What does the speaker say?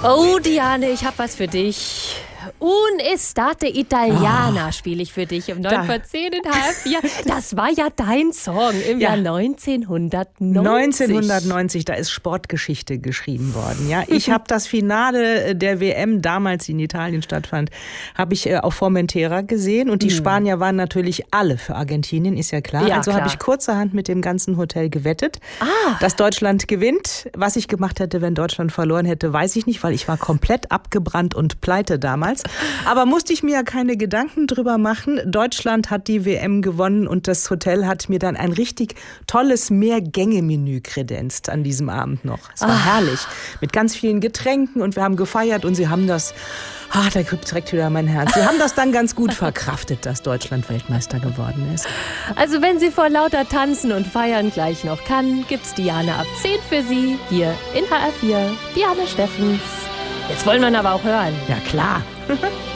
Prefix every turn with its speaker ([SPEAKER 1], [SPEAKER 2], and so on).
[SPEAKER 1] Oh, Diane, ich habe was für dich. Un'estate Italiana spiele ich für dich um 9 vor 10 in HR4. Das war ja dein Song im Jahr 1990.
[SPEAKER 2] 1990, da ist Sportgeschichte geschrieben worden. Ja, ich habe das Finale der WM damals, die in Italien stattfand, habe ich auf Formentera gesehen und die Spanier waren natürlich alle für Argentinien, ist ja klar.
[SPEAKER 1] Ja,
[SPEAKER 2] also habe ich kurzerhand mit dem ganzen Hotel gewettet, dass Deutschland gewinnt. Was ich gemacht hätte, wenn Deutschland verloren hätte, weiß ich nicht, weil ich war komplett abgebrannt und pleite damals. Aber musste ich mir ja keine Gedanken drüber machen. Deutschland hat die WM gewonnen und das Hotel hat mir dann ein richtig tolles Mehrgänge-Menü kredenzt an diesem Abend noch. Es war herrlich. Mit ganz vielen Getränken und wir haben gefeiert und sie haben das, da kriegt direkt wieder mein Herz. Sie haben das dann ganz gut verkraftet, dass Deutschland Weltmeister geworden ist.
[SPEAKER 1] Also wenn sie vor lauter Tanzen und Feiern gleich noch kann, gibt's Diane ab 10 für sie hier in HR4. Diane Steffens. Jetzt wollen wir ihn aber auch hören.
[SPEAKER 2] Ja, klar.